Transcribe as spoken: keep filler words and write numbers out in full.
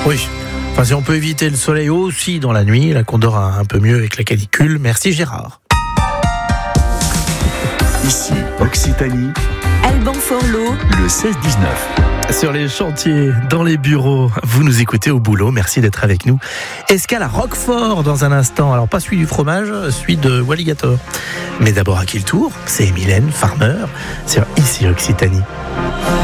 Oui. Enfin, si on peut éviter le soleil aussi dans la nuit, là qu'on dort un, un peu mieux avec la canicule. Merci Gérard. Ici, Occitanie, Alban-Forlot, le seize dix-neuf. Sur les chantiers, dans les bureaux, vous nous écoutez au boulot, merci d'être avec nous. Escale à Roquefort dans un instant, alors pas celui du fromage, celui de Walligator. Mais d'abord à qui le tour ? C'est Mylène Farmer, c'est ici Occitanie.